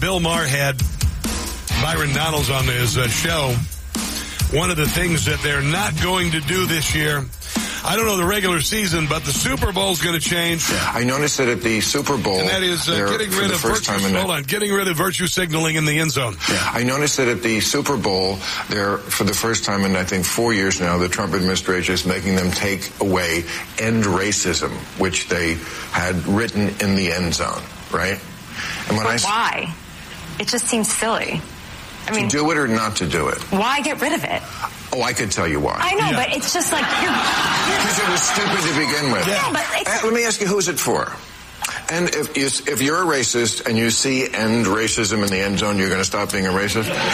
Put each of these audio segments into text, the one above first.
Bill Maher had Byron Donalds on his show, one of the things that they're not going to do this year, I don't know the regular season, but the Super Bowl is going to change. I noticed that at the Super Bowl, and that is getting rid of virtue signaling in the end zone. Yeah, I noticed that at the Super Bowl, there for the first time in I think 4 years now, the Trump administration is making them take away "end racism," which they had written in the end zone, right? And when why? It just seems silly. I mean, to do it or not to do it? Why get rid of it? Oh, I could tell you why. I know, but it's just like because it was stupid to begin with. Yeah, but let me ask you, who's it for? And if you're a racist and you see "end racism" in the end zone, you're going to stop being a racist? Yeah.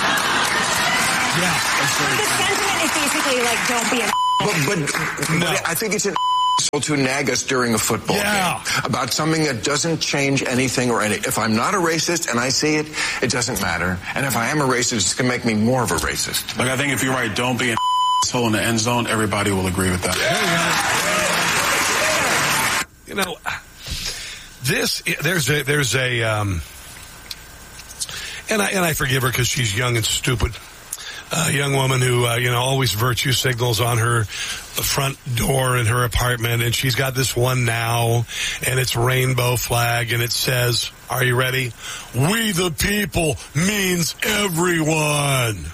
The sentiment is basically like, don't be a but I think it's an to nag us during a football game about something that doesn't change anything or any. If I'm not a racist and I see it, it doesn't matter. And if I am a racist, it's going to make me more of a racist. Like, I think if you're right, don't be an asshole in the end zone, everybody will agree with that. You know, there's a and I forgive her because she's young and stupid. A young woman who, always virtue signals on her front door in her apartment, and she's got this one now, and it's rainbow flag, and it says, are you ready? "We the people" means everyone.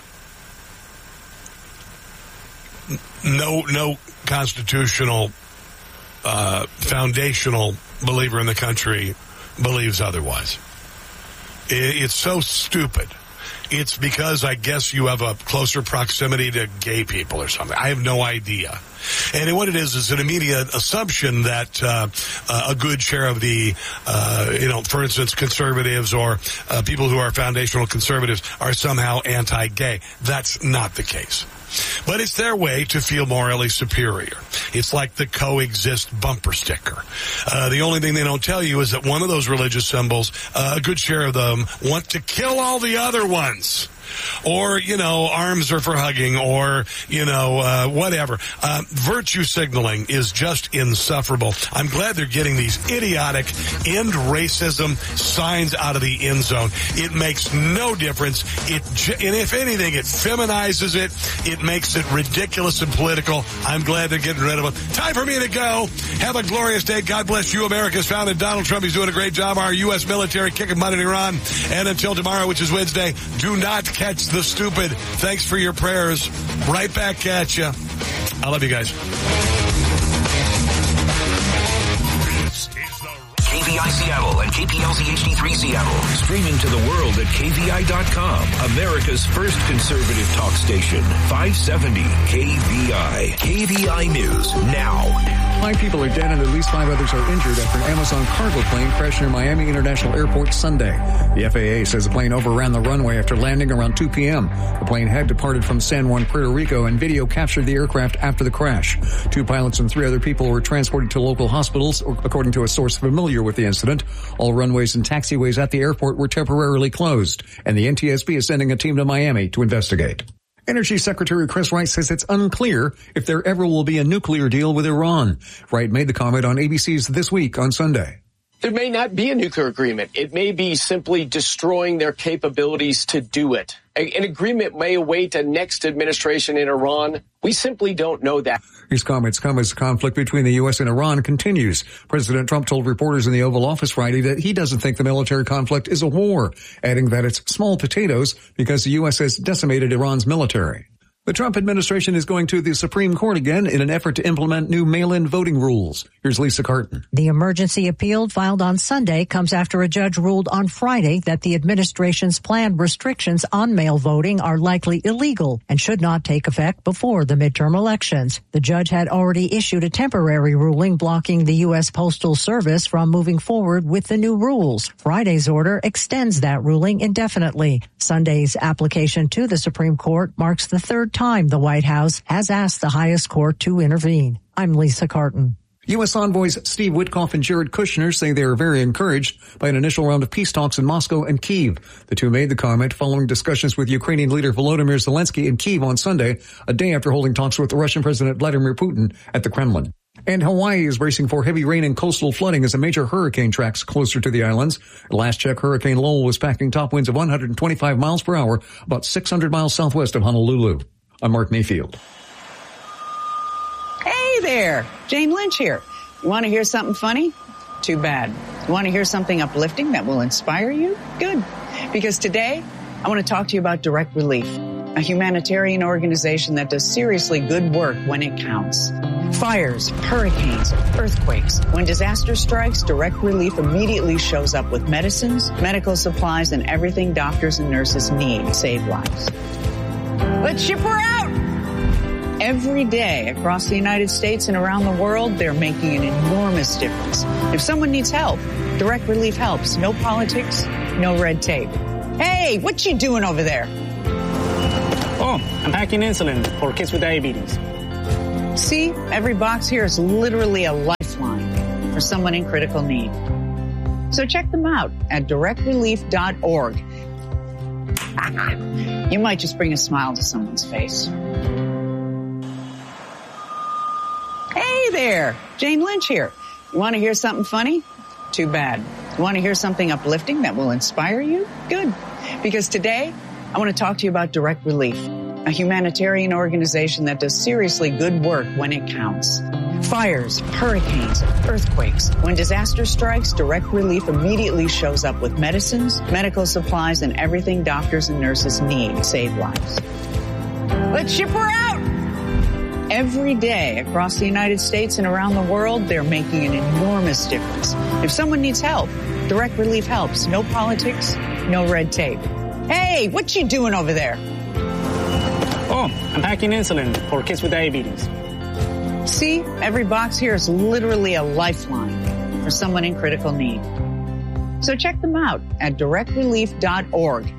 No constitutional, foundational believer in the country believes otherwise. It's so stupid. It's because I guess you have a closer proximity to gay people or something. I have no idea. And what it is an immediate assumption that a good share of the, for instance, conservatives or people who are foundational conservatives are somehow anti-gay. That's not the case. But it's their way to feel morally superior. It's like the coexist bumper sticker. The only thing they don't tell you is that one of those religious symbols, a good share of them want to kill all the other ones. Or, arms are for hugging, or, whatever. Virtue signaling is just insufferable. I'm glad they're getting these idiotic "end racism" signs out of the end zone. It makes no difference. And if anything, it feminizes it. It makes it ridiculous and political. I'm glad they're getting rid of them. Time for me to go. Have a glorious day. God bless you, America's founded Donald Trump. He's doing a great job. Our U.S. military kicking butt in Iran. And until tomorrow, which is Wednesday, do not catch the stupid. Thanks for your prayers. Right back at you. I love you guys. KVI Seattle and KPLZ HD3 Seattle. Streaming to the world at KVI.com. America's first conservative talk station. 570 KVI. KVI News now. 5 people are dead and at least 5 others are injured after an Amazon cargo plane crashed near Miami International Airport Sunday. The FAA says the plane overran the runway after landing around 2 p.m. The plane had departed from San Juan, Puerto Rico, and video captured the aircraft after the crash. 2 pilots and 3 other people were transported to local hospitals, according to a source familiar with the incident. All runways and taxiways at the airport were temporarily closed, and the NTSB is sending a team to Miami to investigate. Energy Secretary Chris Wright says it's unclear if there ever will be a nuclear deal with Iran. Wright made the comment on ABC's This Week on Sunday. There may not be a nuclear agreement. It may be simply destroying their capabilities to do it. An agreement may await a next administration in Iran. We simply don't know that. These comments come as the conflict between the U.S. and Iran continues. President Trump told reporters in the Oval Office Friday that he doesn't think the military conflict is a war, adding that it's small potatoes because the U.S. has decimated Iran's military. The Trump administration is going to the Supreme Court again in an effort to implement new mail-in voting rules. Here's Lisa Carton. The emergency appeal filed on Sunday comes after a judge ruled on Friday that the administration's planned restrictions on mail voting are likely illegal and should not take effect before the midterm elections. The judge had already issued a temporary ruling blocking the U.S. Postal Service from moving forward with the new rules. Friday's order extends that ruling indefinitely. Sunday's application to the Supreme Court marks the third time the White House has asked the highest court to intervene. I'm Lisa Carton. U.S. envoys Steve Witkoff and Jared Kushner say they are very encouraged by an initial round of peace talks in Moscow and Kyiv. The two made the comment following discussions with Ukrainian leader Volodymyr Zelensky in Kyiv on Sunday, a day after holding talks with Russian President Vladimir Putin at the Kremlin. And Hawaii is bracing for heavy rain and coastal flooding as a major hurricane tracks closer to the islands. At last check, Hurricane Lowell was packing top winds of 125 miles per hour, about 600 miles southwest of Honolulu. I'm Mark Mayfield. Hey there, Jane Lynch here. You want to hear something funny? Too bad. You want to hear something uplifting that will inspire you? Good. Because today, I want to talk to you about Direct Relief, a humanitarian organization that does seriously good work when it counts. Fires, hurricanes, earthquakes. When disaster strikes, Direct Relief immediately shows up with medicines, medical supplies, and everything doctors and nurses need to save lives. Let's ship her out! Every day across the United States and around the world, they're making an enormous difference. If someone needs help, Direct Relief helps. No politics, no red tape. Hey, what you doing over there? Oh, I'm packing insulin for kids with diabetes. See, every box here is literally a lifeline for someone in critical need. So check them out at directrelief.org. You might just bring a smile to someone's face. Hey there, Jane Lynch here. You want to hear something funny? Too bad. You want to hear something uplifting that will inspire you? Good. Because today, I want to talk to you about Direct Relief, a humanitarian organization that does seriously good work when it counts. Fires, hurricanes, earthquakes. When disaster strikes, Direct Relief immediately shows up with medicines, medical supplies, and everything doctors and nurses need to save lives. Let's ship her out! Every day across the United States and around the world, they're making an enormous difference. If someone needs help, Direct Relief helps. No politics, no red tape. Hey, what you doing over there? Oh, I'm packing insulin for kids with diabetes. See, every box here is literally a lifeline for someone in critical need. So check them out at directrelief.org.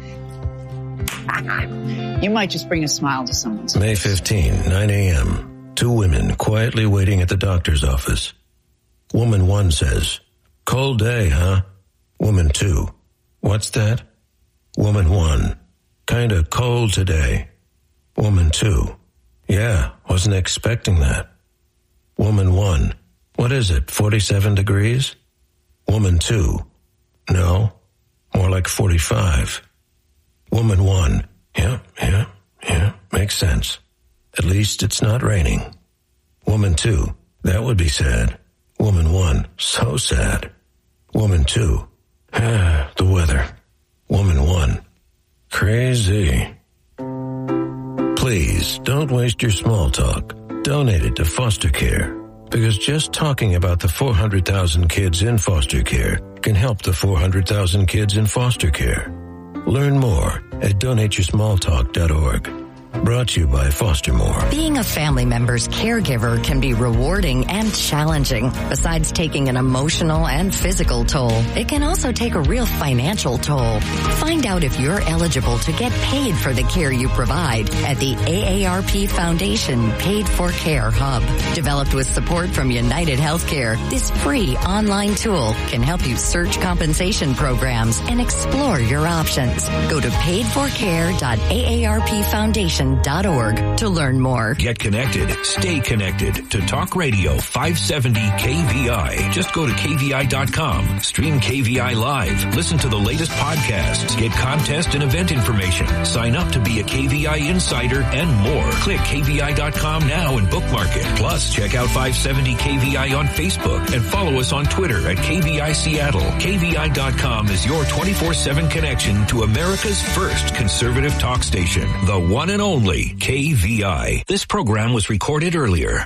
You might just bring a smile to someone's face. May 15, 9 a.m. Two women quietly waiting at the doctor's office. Woman 1 says, "Cold day, huh?" Woman 2, "What's that?" Woman 1, "Kinda cold today." Woman 2, "Yeah, wasn't expecting that." Woman 1, "What is it, 47 degrees?" Woman 2, "No, more like 45. Woman 1, yeah, makes sense. At least it's not raining." Woman 2, "That would be sad." Woman 1, "So sad." Woman 2, "The weather." Woman 1, "Crazy." Please don't waste your small talk. Donate it to foster care, because just talking about the 400,000 kids in foster care can help the 400,000 kids in foster care. Learn more at donateyoursmalltalk.org. Brought to you by Foster More. Being a family member's caregiver can be rewarding and challenging. Besides taking an emotional and physical toll, it can also take a real financial toll. Find out if you're eligible to get paid for the care you provide at the AARP Foundation Paid for Care Hub. Developed with support from United Healthcare, this free online tool can help you search compensation programs and explore your options. Go to paidforcare.aarpfoundation.org to learn more. Get connected. Stay connected to Talk Radio 570 KVI. Just go to KVI.com. Stream KVI live. Listen to the latest podcasts. Get contest and event information. Sign up to be a KVI insider and more. Click KVI.com now and bookmark it. Plus, check out 570 KVI on Facebook and follow us on Twitter at KVI Seattle. KVI.com is your 24/7 connection to America's first conservative talk station. The one and only KVI. This program was recorded earlier.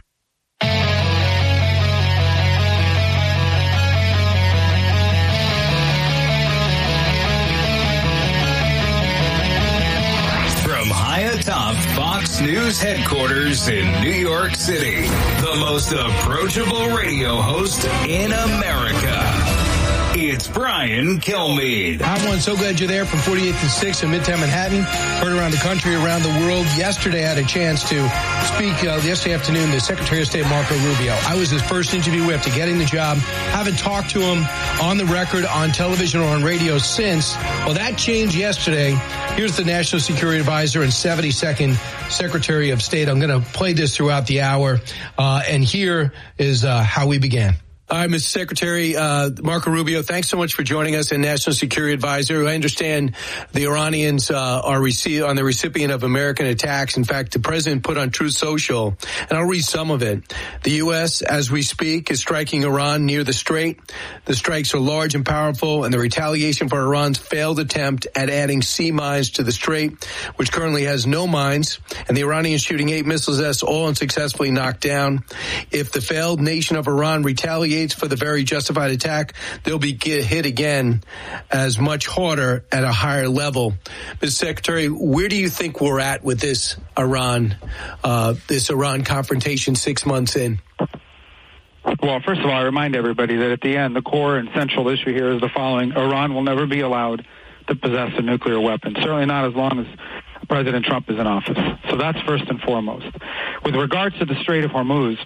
From high atop Fox News headquarters in New York City, the most approachable radio host in America. It's Brian Kilmeade. I'm one. So glad you're there from 48th and 6th in Midtown Manhattan. Heard around the country, around the world. Yesterday, I had a chance to speak yesterday afternoon to Secretary of State Marco Rubio. I was his first interview after getting the job. Haven't talked to him on the record, on television, or on radio since. Well, that changed yesterday. Here's the National Security Advisor and 72nd Secretary of State. I'm going to play this throughout the hour. And here is how we began. All right, Mr. Secretary, Marco Rubio, thanks so much for joining us, and National Security Advisor. I understand the Iranians are on the recipient of American attacks. In fact, the president put on Truth Social, and I'll read some of it. The U.S., as we speak, is striking Iran near the Strait. The strikes are large and powerful, and the retaliation for Iran's failed attempt at adding sea mines to the Strait, which currently has no mines, and the Iranians shooting 8 missiles that's all unsuccessfully knocked down. If the failed nation of Iran retaliates for the very justified attack, they'll be hit again as much harder at a higher level. Mr. Secretary, where do you think we're at with this Iran confrontation 6 months in? Well, first of all, I remind everybody that at the end, the core and central issue here is the following. Iran will never be allowed to possess a nuclear weapon, certainly not as long as President Trump is in office. So that's first and foremost. With regards to the Strait of Hormuz,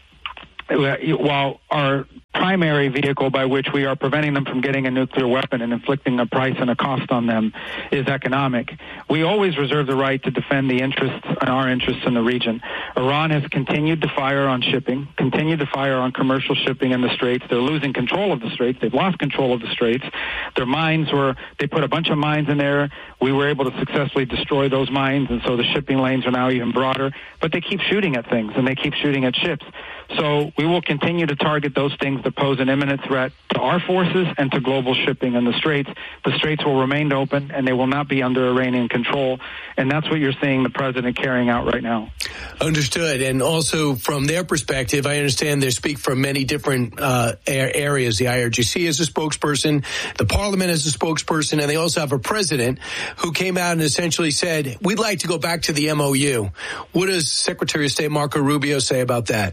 while our primary vehicle by which we are preventing them from getting a nuclear weapon and inflicting a price and a cost on them is economic, we always reserve the right to defend the interests and our interests in the region. Iran has continued to fire on shipping, continued to fire on commercial shipping in the Straits. They're losing control of the Straits. They've lost control of the Straits. Their mines they put a bunch of mines in there. We were able to successfully destroy those mines, and so the shipping lanes are now even broader. But they keep shooting at things, and they keep shooting at ships. So we will continue to target those things that pose an imminent threat to our forces and to global shipping in the Straits. The Straits will remain open, and they will not be under Iranian control. And that's what you're seeing the president carrying out right now. Understood. And also from their perspective, I understand they speak from many different areas. The IRGC is a spokesperson, the parliament is a spokesperson, and they also have a president who came out and essentially said, we'd like to go back to the MOU. What does Secretary of State Marco Rubio say about that?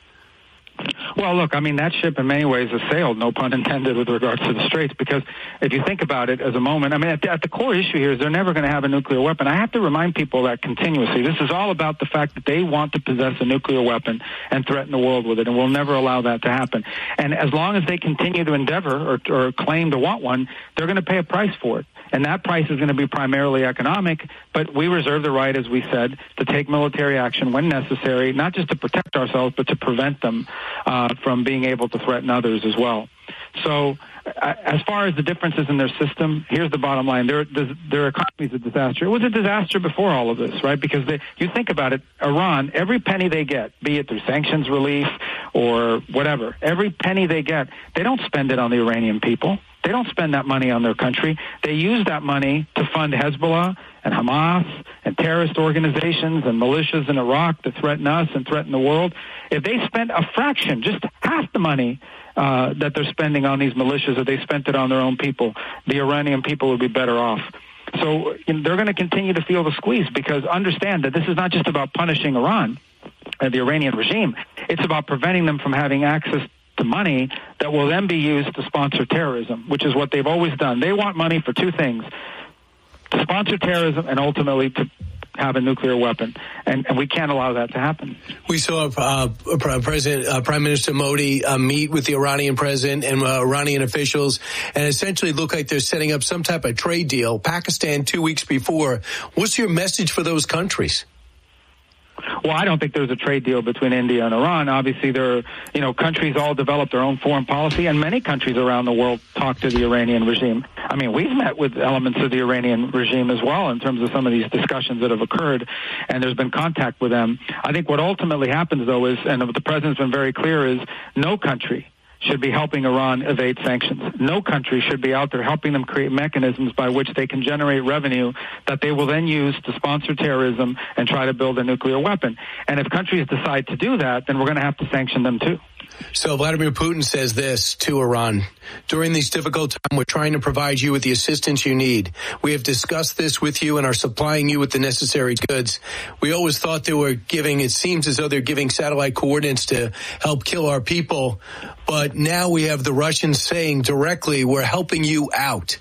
Well, look, I mean, that ship in many ways has sailed, no pun intended, with regards to the Straits, because if you think about it as a moment, I mean, at the core issue here is they're never going to have a nuclear weapon. I have to remind people that continuously. This is all about the fact that they want to possess a nuclear weapon and threaten the world with it, and we'll never allow that to happen. And as long as they continue to endeavor or claim to want one, they're going to pay a price for it. And that price is going to be primarily economic, but we reserve the right, as we said, to take military action when necessary, not just to protect ourselves, but to prevent them from being able to threaten others as well. So as far as the differences in their system, here's the bottom line. Their economy is a disaster. It was a disaster before all of this, right? Because you think about it, Iran, every penny they get, be it through sanctions relief or whatever, every penny they get, they don't spend it on the Iranian people. They don't spend that money on their country. They use that money to fund Hezbollah and Hamas and terrorist organizations and militias in Iraq that threaten us and threaten the world. If they spent a fraction, just half the money that they're spending on these militias, if they spent it on their own people, the Iranian people would be better off. So they're going to continue to feel the squeeze, because understand that this is not just about punishing Iran, the Iranian regime. It's about preventing them from having access to money that will then be used to sponsor terrorism, which is what they've always done. They want money for two things: to sponsor terrorism and ultimately to have a nuclear weapon, and we can't allow that to happen. We saw Prime Minister Modi meet with the Iranian president and Iranian officials, and essentially look like they're setting up some type of trade deal. Pakistan 2 weeks before. What's your message for those countries? Well, I don't think there's a trade deal between India and Iran. Obviously, countries all develop their own foreign policy, and many countries around the world talk to the Iranian regime. I mean, we've met with elements of the Iranian regime as well in terms of some of these discussions that have occurred, and there's been contact with them. I think what ultimately happens, though, is, and the president's been very clear, is no country should be helping Iran evade sanctions. No country should be out there helping them create mechanisms by which they can generate revenue that they will then use to sponsor terrorism and try to build a nuclear weapon. And if countries decide to do that, then we're going to have to sanction them too. So Vladimir Putin says this to Iran. During these difficult times, we're trying to provide you with the assistance you need. We have discussed this with you and are supplying you with the necessary goods. We always thought they were giving, it seems as though they're giving satellite coordinates to help kill our people. But now we have the Russians saying directly, we're helping you out.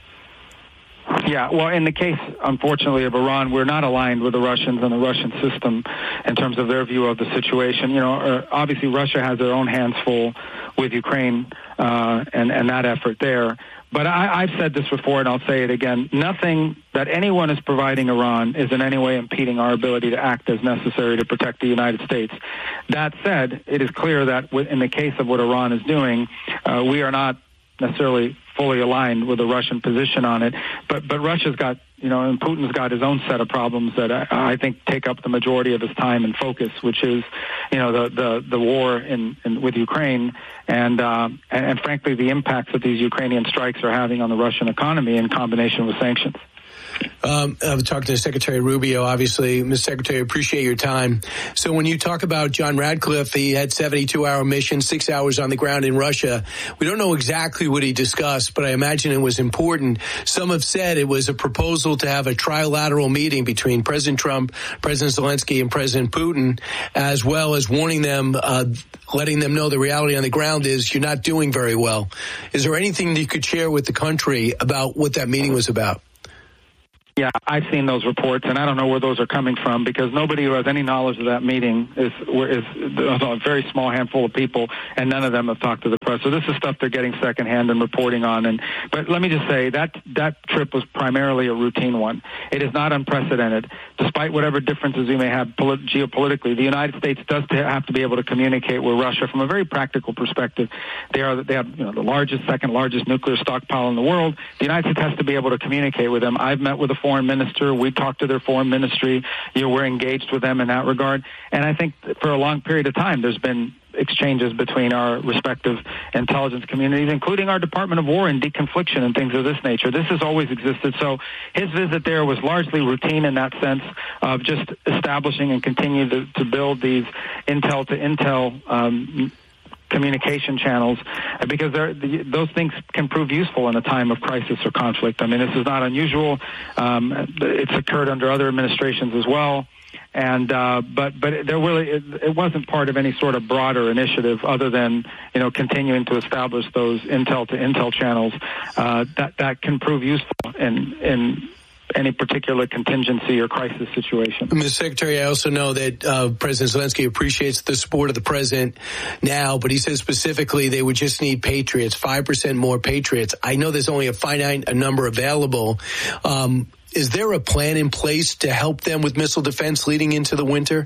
Yeah, well, in the case, unfortunately, of Iran, we're not aligned with the Russians and the Russian system in terms of their view of the situation. You know, obviously, Russia has their own hands full with Ukraine and that effort there. But I've said this before, and I'll say it again. Nothing that anyone is providing Iran is in any way impeding our ability to act as necessary to protect the United States. That said, it is clear that in the case of what Iran is doing, we are not necessarily fully aligned with the Russian position on it. But Russia's got, you know, and Putin's got his own set of problems that I think take up the majority of his time and focus, which is, you know, the war with Ukraine and frankly the impacts that these Ukrainian strikes are having on the Russian economy in combination with sanctions. I've talked to Secretary Rubio, obviously. Ms. Secretary, appreciate your time. So when you talk about John Radcliffe, he had 72-hour mission, 6 hours on the ground in Russia. We don't know exactly what he discussed, but I imagine it was important. Some have said it was a proposal to have a trilateral meeting between President Trump, President Zelensky, and President Putin, as well as warning them, letting them know the reality on the ground is you're not doing very well. Is there anything that you could share with the country about what that meeting was about? Yeah, I've seen those reports, and I don't know where those are coming from because nobody who has any knowledge of that meeting is a very small handful of people, and none of them have talked to the press. So this is stuff they're getting secondhand and reporting on. But let me just say that trip was primarily a routine one. It is not unprecedented. Despite whatever differences we may have geopolitically, the United States does have to be able to communicate with Russia from a very practical perspective. They have the second largest nuclear stockpile in the world. The United States has to be able to communicate with them. I've met with the foreign minister. We talked to their foreign ministry. We're engaged with them in that regard. And I think for a long period of time, there's been exchanges between our respective intelligence communities, including our Department of War and deconfliction and things of this nature. This has always existed. So his visit there was largely routine in that sense of just establishing and continuing to build these intel to intel communication channels, because those things can prove useful in a time of crisis or conflict. I mean, this is not unusual. It's occurred under other administrations as well. And but it wasn't part of any sort of broader initiative other than, you know, continuing to establish those intel to intel channels that can prove useful in any particular contingency or crisis situation. Mr. Secretary, I also know that President Zelensky appreciates the support of the president now, but he says specifically they would just need Patriots, 5% more Patriots. I know there's only a finite number available. Is there a plan in place to help them with missile defense leading into the winter?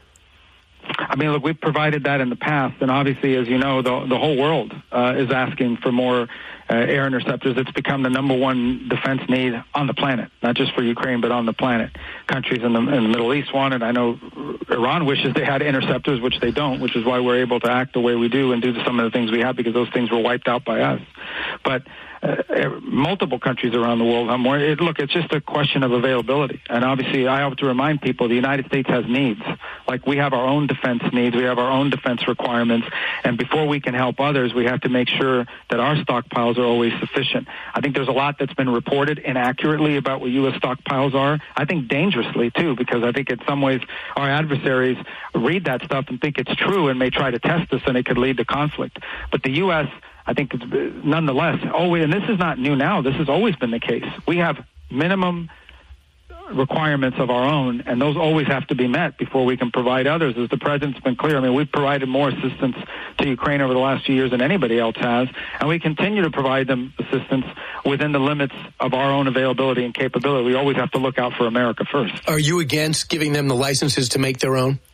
I mean, look, we've provided that in the past, and obviously, as you know, the whole world is asking for more air interceptors. It's become the number one defense need on the planet, not just for Ukraine, but on the planet. Countries in the Middle East want it. I know Iran wishes they had interceptors, which they don't, which is why we're able to act the way we do and do some of the things we have, because those things were wiped out by us. But multiple countries around the world have more. Look, it's just a question of availability. And obviously, I have to remind people the United States has needs. Like, we have our own defense needs. We have our own defense requirements. And before we can help others, we have to make sure that our stockpiles are always sufficient. I think there's a lot that's been reported inaccurately about what U.S. stockpiles are. I think dangerously, too, because I think in some ways our adversaries read that stuff and think it's true and may try to test us, and it could lead to conflict. But the U.S., I think it's nonetheless always, and this is not new now, this has always been the case. We have minimum requirements of our own, and those always have to be met before we can provide others. As the president's been clear, I mean, we've provided more assistance to Ukraine over the last few years than anybody else has, and we continue to provide them assistance within the limits of our own availability and capability. We always have to look out for America first. Are you against giving them the licenses to make their own?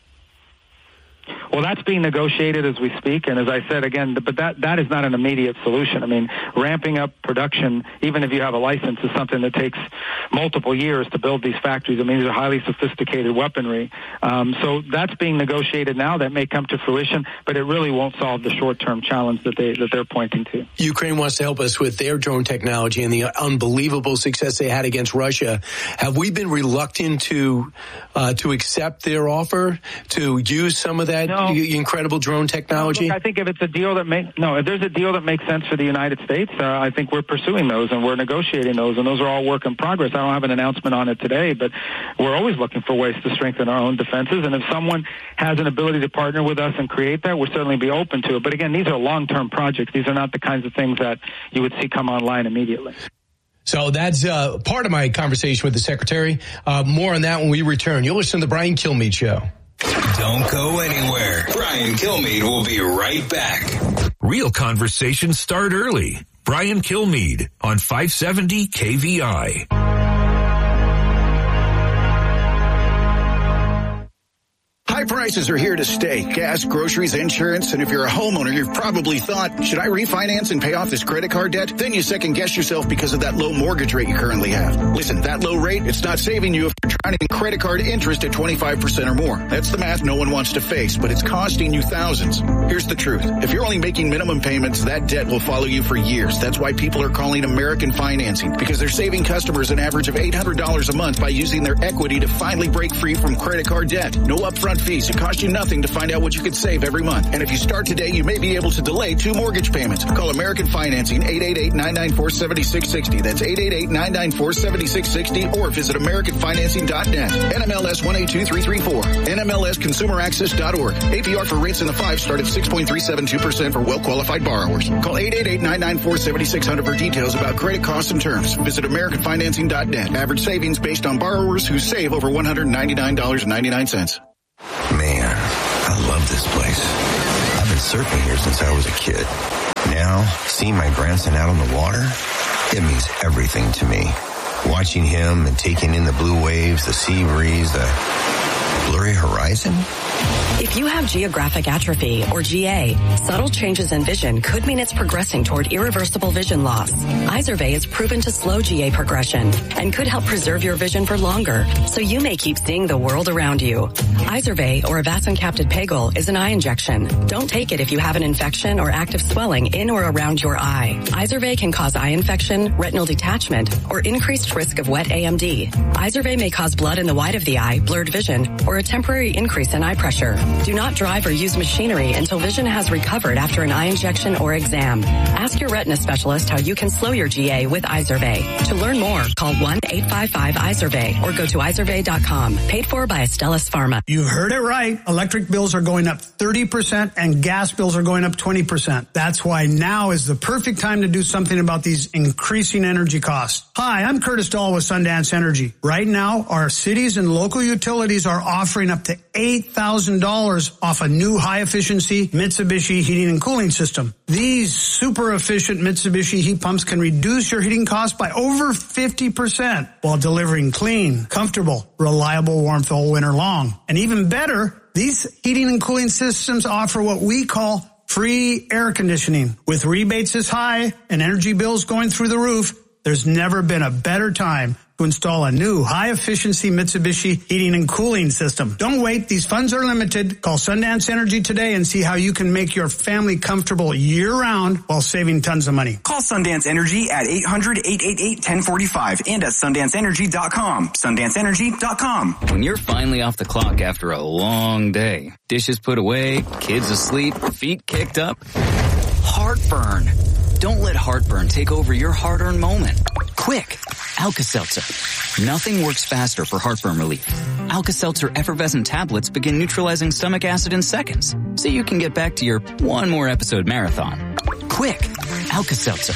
Well, that's being negotiated as we speak, and as I said again, but that is not an immediate solution. I mean, ramping up production, even if you have a license, is something that takes multiple years to build these factories. I mean, these are highly sophisticated weaponry. So that's being negotiated now. That may come to fruition, but it really won't solve the short-term challenge that they're pointing to. Ukraine wants to help us with their drone technology and the unbelievable success they had against Russia. Have we been reluctant to accept their offer to use some of that incredible drone technology? Look, I think if there's a deal that makes sense for the United States, I think we're pursuing those and we're negotiating those, and those are all work in progress. I don't have an announcement on it today, but we're always looking for ways to strengthen our own defenses. And if someone has an ability to partner with us and create that, we'll certainly be open to it. But again, these are long-term projects. These are not the kinds of things that you would see come online immediately. So that's part of my conversation with the Secretary. More on that when we return. You'll listen to the Brian Kilmeade Show. Don't go anywhere. Brian Kilmeade will be right back. Real conversations start early. Brian Kilmeade on 570 KVI. High prices are here to stay. Gas, groceries, insurance, and if you're a homeowner, you've probably thought, should I refinance and pay off this credit card debt? Then you second guess yourself because of that low mortgage rate you currently have. Listen, that low rate, it's not saving you if you're trying to get credit card interest at 25% or more. That's the math no one wants to face, but it's costing you thousands. Here's the truth. If you're only making minimum payments, that debt will follow you for years. That's why people are calling American Financing, because they're saving customers an average of $800 a month by using their equity to finally break free from credit card debt. No upfront fees. It costs you nothing to find out what you could save every month. And if you start today, you may be able to delay 2 mortgage payments. Call American Financing, 888-994-7660. That's 888-994-7660, or visit AmericanFinancing.net. NMLS 182334. NMLSConsumerAccess.org. APR for rates in the 5 start at 6.372% for well-qualified borrowers. Call 888-994-7600 for details about credit costs and terms. Visit AmericanFinancing.net. Average savings based on borrowers who save over $199.99. Man, I love this place. I've been surfing here since I was a kid. Now, seeing my grandson out on the water, it means everything to me. Watching him and taking in the blue waves, the sea breeze, the blurry horizon. If you have geographic atrophy, or GA, subtle changes in vision could mean it's progressing toward irreversible vision loss. Izervay is proven to slow GA progression and could help preserve your vision for longer, so you may keep seeing the world around you. Izervay, or avacincaptad pegol, is an eye injection. Don't take it if you have an infection or active swelling in or around your eye. Izervay can cause eye infection, retinal detachment, or increased risk of wet AMD. Izervay may cause blood in the white of the eye, blurred vision, or a temporary increase in eye pressure. Do not drive or use machinery until vision has recovered after an eye injection or exam. Ask your retina specialist how you can slow your GA with Izervay. To learn more, call 1-855-IZERVAY or go to izervay.com. Paid for by Astellas Pharma. You heard it right. Electric bills are going up 30% and gas bills are going up 20%. That's why now is the perfect time to do something about these increasing energy costs. Hi, I'm Curtis Dahl with Sundance Energy. Right now, our cities and local utilities are offering up to $8,000 off a new high-efficiency Mitsubishi heating and cooling system. These super efficient Mitsubishi heat pumps can reduce your heating costs by over 50% while delivering clean, comfortable, reliable warmth all winter long. And even better, these heating and cooling systems offer what we call free air conditioning. With rebates this high and energy bills going through the roof, there's never been a better time to install a new high-efficiency Mitsubishi heating and cooling system. Don't wait. These funds are limited. Call Sundance Energy today and see how you can make your family comfortable year-round while saving tons of money. Call Sundance Energy at 800-888-1045 and at SundanceEnergy.com. SundanceEnergy.com. When you're finally off the clock after a long day, dishes put away, kids asleep, feet kicked up, heartburn. Don't let heartburn take over your hard-earned moment. Quick, Alka-Seltzer. Nothing works faster for heartburn relief. Alka-Seltzer effervescent tablets begin neutralizing stomach acid in seconds, so you can get back to your one more episode marathon. Quick, Alka-Seltzer.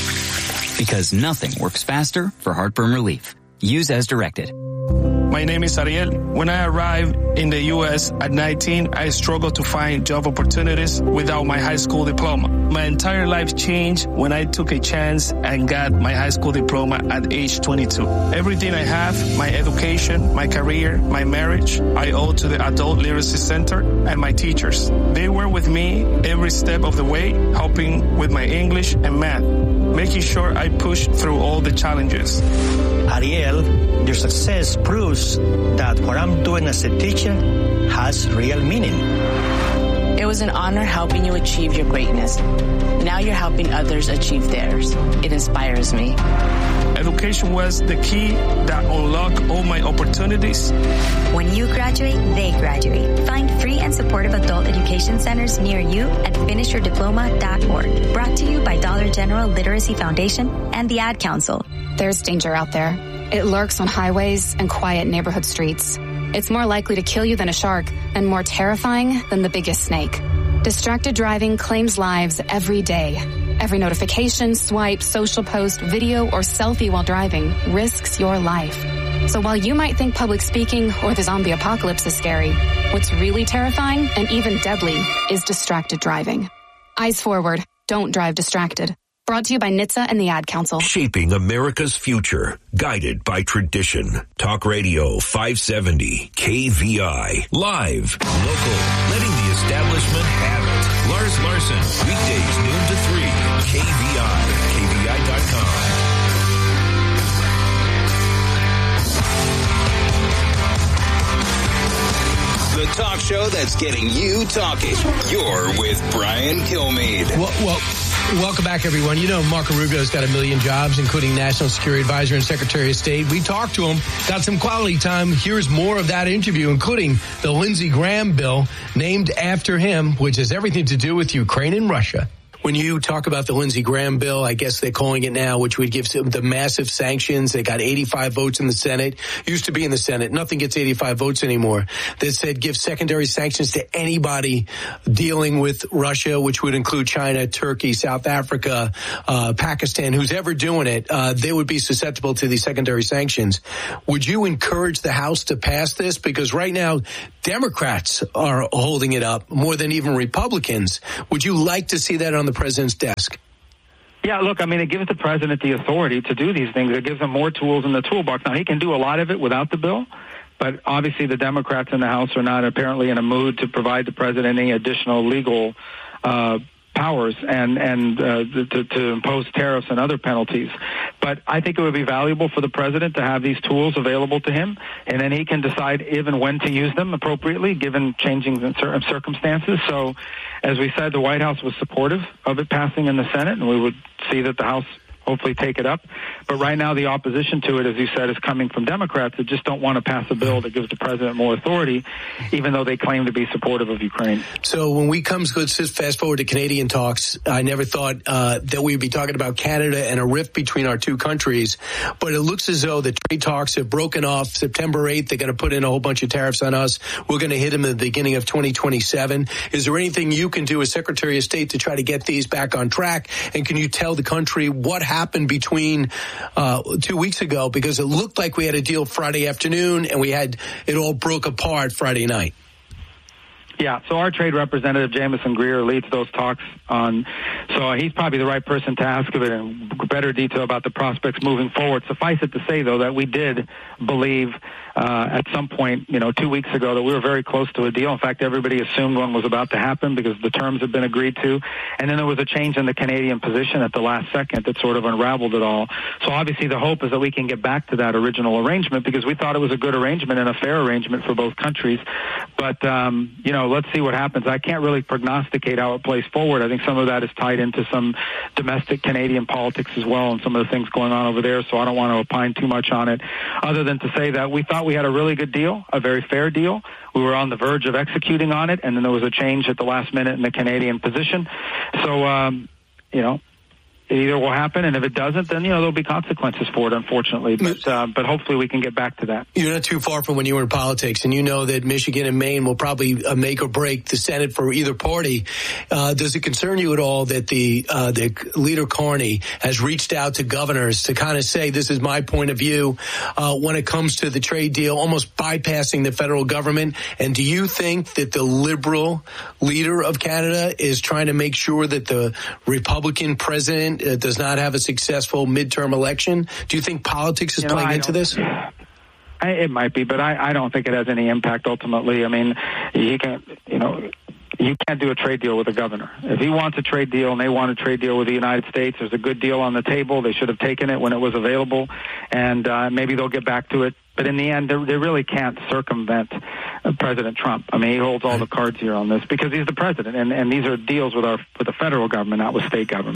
Because nothing works faster for heartburn relief. Use as directed. My name is Ariel. When I arrived in the U.S. at 19, I struggled to find job opportunities without my high school diploma. My entire life changed when I took a chance and got my high school diploma at age 22. Everything I have, my education, my career, my marriage, I owe to the Adult Literacy Center and my teachers. They were with me every step of the way, helping with my English and math, making sure I pushed through all the challenges. Ariel, your success proves that what I'm doing as a teacher has real meaning. It was an honor helping you achieve your greatness. Now you're helping others achieve theirs. It inspires me. Education was the key that unlocked all my opportunities. When you graduate, they graduate. Find free and supportive adult education centers near you at finishyourdiploma.org. Brought to you by Dollar General Literacy Foundation and the Ad Council. There's danger out there. It lurks on highways and quiet neighborhood streets. It's more likely to kill you than a shark and more terrifying than the biggest snake. Distracted driving claims lives every day. Every notification, swipe, social post, video, or selfie while driving risks your life. So while you might think public speaking or the zombie apocalypse is scary, what's really terrifying and even deadly is distracted driving. Eyes forward. Don't drive distracted. Brought to you by NHTSA and the Ad Council. Shaping America's future, guided by tradition. Talk Radio 570 KVI. Live, local, letting the establishment have it. Lars Larson, weekdays noon to 3. KVI, KVI.com. The talk show that's getting you talking. You're with Brian Kilmeade. Welcome back, everyone. You know, Marco Rubio's got 1 million jobs, including National Security Advisor and Secretary of State. We talked to him, got some quality time. Here's more of that interview, including the Lindsey Graham bill named after him, which has everything to do with Ukraine and Russia. When you talk about the Lindsey Graham bill, I guess they're calling it now, which would give the massive sanctions. They got 85 votes in the Senate. Used to be in the Senate. Nothing gets 85 votes anymore. They said give secondary sanctions to anybody dealing with Russia, which would include China, Turkey, South Africa, Pakistan, who's ever doing it. They would be susceptible to these secondary sanctions. Would you encourage the House to pass this? Because right now, Democrats are holding it up more than even Republicans. Would you like to see that on the president's desk? Yeah, look, I mean, it gives the president the authority to do these things. It gives him more tools in the toolbox. Now, he can do a lot of it without the bill, but obviously the Democrats in the House are not apparently in a mood to provide the president any additional legal powers and to impose tariffs and other penalties. But I think it would be valuable for the president to have these tools available to him, and then he can decide if and when to use them appropriately, given changing circumstances. So, as we said, the White House was supportive of it passing in the Senate, and we would see that the House hopefully take it up. But right now the opposition to it, as you said, is coming from Democrats that just don't want to pass a bill that gives the president more authority, even though they claim to be supportive of Ukraine. So when let's just fast forward to Canadian talks. I never thought that we'd be talking about Canada and a rift between our two countries, but it looks as though the trade talks have broken off. September 8th, they're going to put in a whole bunch of tariffs on us. We're going to hit them at the beginning of 2027. Is there anything you can do as Secretary of State to try to get these back on track? And can you tell the country what happened between 2 weeks ago? Because it looked like we had a deal Friday afternoon and it all broke apart Friday night. Yeah, so our trade representative, Jameson Greer, leads those talks so he's probably the right person to ask of it in better detail about the prospects moving forward. Suffice it to say, though, that we did believe at some point, 2 weeks ago, that we were very close to a deal. In fact, everybody assumed one was about to happen because the terms had been agreed to. And then there was a change in the Canadian position at the last second that sort of unraveled it all. So obviously the hope is that we can get back to that original arrangement because we thought it was a good arrangement and a fair arrangement for both countries. But, let's see what happens. I can't really prognosticate how it plays forward. I think some of that is tied into some domestic Canadian politics as well and some of the things going on over there. So I don't want to opine too much on it other than to say that we thought we had a really good deal, a very fair deal. We were on the verge of executing on it, and then there was a change at the last minute in the Canadian position. So, it either will happen, and if it doesn't, then, there'll be consequences for it, unfortunately. But hopefully we can get back to that. You're not too far from when you were in politics, and you know that Michigan and Maine will probably make or break the Senate for either party. Does it concern you at all that the Leader Carney has reached out to governors to kind of say, this is my point of view when it comes to the trade deal, almost bypassing the federal government? And do you think that the Liberal leader of Canada is trying to make sure that the Republican president does not have a successful midterm election? Do you think politics is playing into this? It might be, but I don't think it has any impact ultimately. I mean, you can't do a trade deal with a governor. If he wants a trade deal and they want a trade deal with the United States, there's a good deal on the table. They should have taken it when it was available, and maybe they'll get back to it. But in the end, they really can't circumvent President Trump. I mean, he holds all the cards here on this because he's the president, and these are deals with the federal government, not with state government.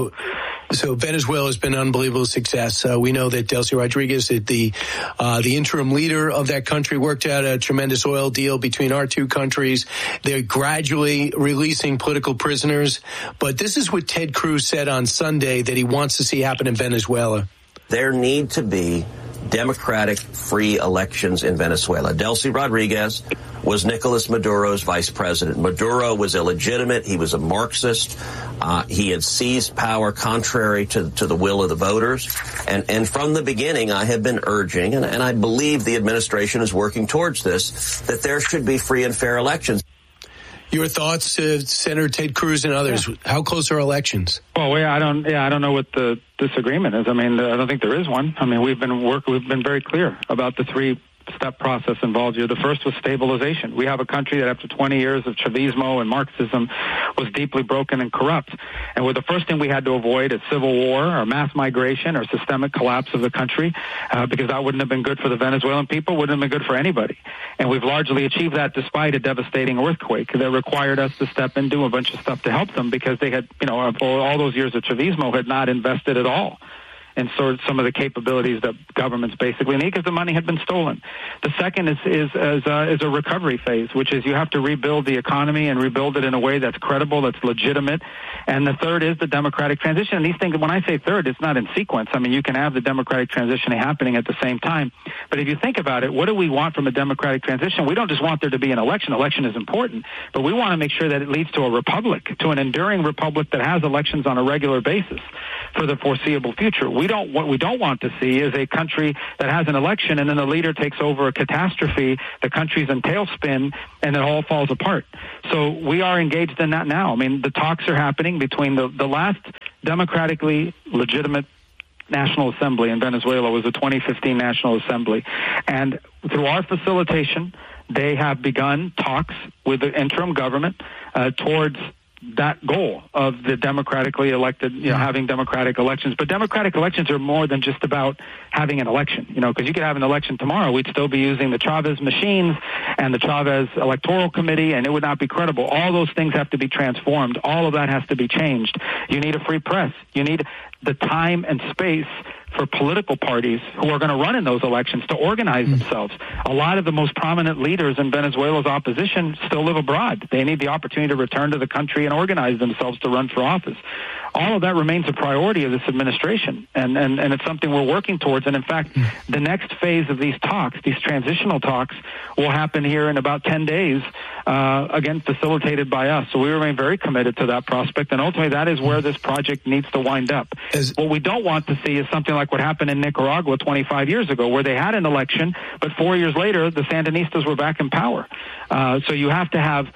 So Venezuela has been an unbelievable success. We know that Delcy Rodriguez, the interim leader of that country, worked out a tremendous oil deal between our two countries. They're gradually releasing political prisoners. But this is what Ted Cruz said on Sunday that he wants to see happen in Venezuela. There need to be democratic, free elections in Venezuela. Delcy Rodriguez was Nicolas Maduro's vice president. Maduro was illegitimate. He was a Marxist. He had seized power contrary to the will of the voters. And from the beginning, I have been urging, and I believe the administration is working towards this, that there should be free and fair elections. Your thoughts, Senator Ted Cruz and others? Yeah. How close are elections? Well, I don't know what the disagreement is. I mean, I don't think there is one. I mean, we've been very clear about the three-step process involved here. The first was stabilization. We have a country that after 20 years of Chavismo and Marxism was deeply broken and corrupt. And the first thing we had to avoid is civil war or mass migration or systemic collapse of the country, because that wouldn't have been good for the Venezuelan people, wouldn't have been good for anybody. And we've largely achieved that despite a devastating earthquake that required us to step in, do a bunch of stuff to help them because they had, for all those years of Chavismo had not invested at all and sort of some of the capabilities that governments basically need because the money had been stolen. The second is a recovery phase, which is you have to rebuild the economy and rebuild it in a way that's credible, that's legitimate. And the third is the democratic transition. And these things, when I say third, it's not in sequence. I mean, you can have the democratic transition happening at the same time. But if you think about it, what do we want from a democratic transition? We don't just want there to be an election. Election is important, but we want to make sure that it leads to a republic, to an enduring republic that has elections on a regular basis for the foreseeable future. What we don't want to see is a country that has an election and then the leader takes over a catastrophe, the country's in tailspin, and it all falls apart. So we are engaged in that now. I mean, the talks are happening between the last democratically legitimate National Assembly in Venezuela was the 2015 National Assembly. And through our facilitation, they have begun talks with the interim government towards that goal of the democratically elected, having democratic elections. But democratic elections are more than just about having an election, because you could have an election tomorrow. We'd still be using the Chavez machines and the Chavez Electoral Committee, and it would not be credible. All those things have to be transformed. All of that has to be changed. You need a free press. You need the time and space for political parties who are going to run in those elections to organize themselves. A lot of the most prominent leaders in Venezuela's opposition still live abroad. They need the opportunity to return to the country and organize themselves to run for office. All of that remains a priority of this administration, and it's something we're working towards. And in fact, the next phase of these talks, these transitional talks, will happen here in about 10 days, again, facilitated by us. So we remain very committed to that prospect, and ultimately that is where this project needs to wind up. What we don't want to see is something like what happened in Nicaragua 25 years ago, where they had an election, but 4 years later, the Sandinistas were back in power. So you have to have,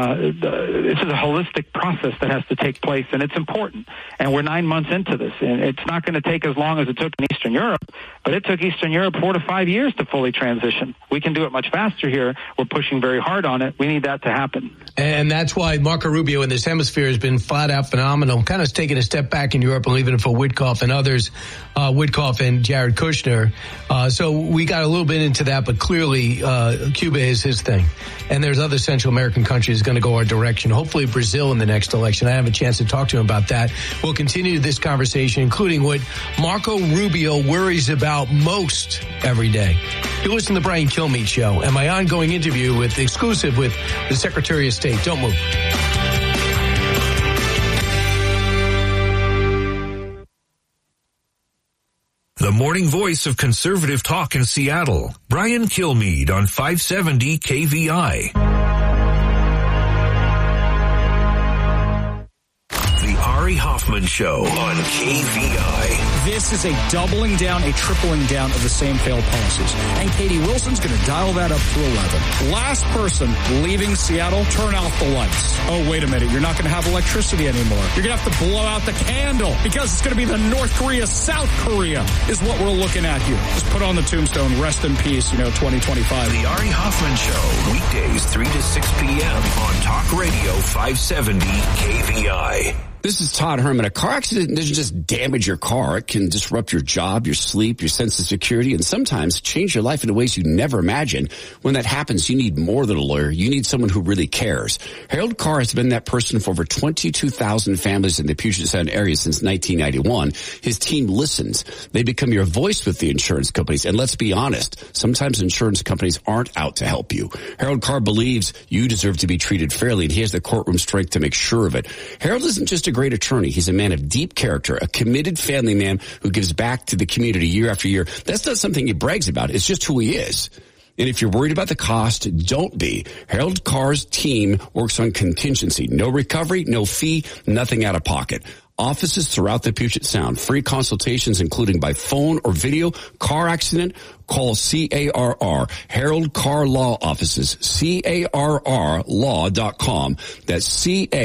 this is a holistic process that has to take place, and it's important. And we're 9 months into this, and it's not going to take as long as it took in Eastern Europe, but it took Eastern Europe 4 to 5 years to fully transition. We can do it much faster here. We're pushing very hard on it. We need that to happen. And that's why Marco Rubio in this hemisphere has been flat out phenomenal, kind of taking a step back in Europe and leaving it for Witkoff and others, Witkoff and Jared Kushner. So we got a little bit into that, but clearly Cuba is his thing. And there's other Central American countries going to go our direction. Hopefully Brazil in the next election. I have a chance to talk to him about that. We'll continue this conversation, including what Marco Rubio worries about most every day. You listen to the Brian Kilmeade Show and my ongoing interview exclusive with the Secretary of State. Don't move. The morning voice of conservative talk in Seattle, Brian Kilmeade on 570 KVI. The Ari Hoffman Show on KVI. This is a doubling down, a tripling down of the same failed policies. And Katie Wilson's going to dial that up to 11. Last person leaving Seattle, turn off the lights. Oh, wait a minute. You're not going to have electricity anymore. You're going to have to blow out the candle because it's going to be the North Korea, South Korea is what we're looking at here. Just put on the tombstone, rest in peace, 2025. The Ari Hoffman Show, weekdays 3 to 6 p.m. on Talk Radio 570 KVI. This is Todd Herman. A car accident doesn't just damage your car. It can disrupt your job, your sleep, your sense of security, and sometimes change your life in ways you never imagined. When that happens, you need more than a lawyer. You need someone who really cares. Harold Carr has been that person for over 22,000 families in the Puget Sound area since 1991. His team listens. They become your voice with the insurance companies. And let's be honest, sometimes insurance companies aren't out to help you. Harold Carr believes you deserve to be treated fairly, and he has the courtroom strength to make sure of it. Harold isn't just a great attorney. He's a man of deep character, a committed family man who gives back to the community year after year. That's not something he brags about. It's just who he is. And if you're worried about the cost, don't be. Harold Carr's team works on contingency. No recovery, no fee, nothing out of pocket. Offices throughout the Puget Sound. Free consultations, including by phone or video. Car accident, call CARR. Harold Carr Law Offices. CARRlaw.com. That's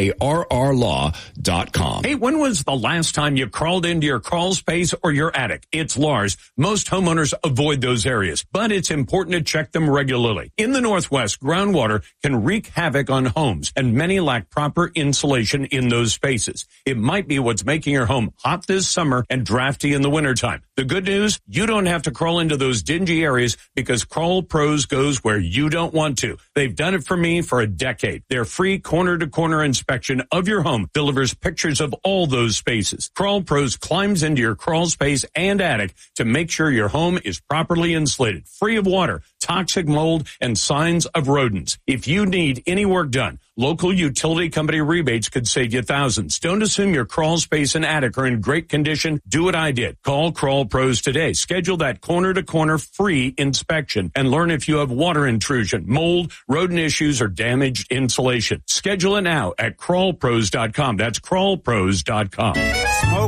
CARRlaw.com. Hey, when was the last time you crawled into your crawl space or your attic? It's Lars. Most homeowners avoid those areas, but it's important to check them regularly. In the Northwest, groundwater can wreak havoc on homes, and many lack proper insulation in those spaces. It might be what's making your home hot this summer and drafty in the wintertime. The good news, you don't have to crawl into those dingy areas because Crawl Pros goes where you don't want to. They've done it for me for a decade. Their free corner-to-corner inspection of your home delivers pictures of all those spaces. Crawl Pros climbs into your crawl space and attic to make sure your home is properly insulated, free of water, toxic mold, and signs of rodents. If you need any work done, local utility company rebates could save you thousands. Don't assume your crawl space and attic are in great condition. Do what I did. Call Crawl Pros today. Schedule that corner-to-corner free inspection and learn if you have water intrusion, mold, rodent issues, or damaged insulation. Schedule it now at crawlpros.com. That's crawlpros.com. Smoke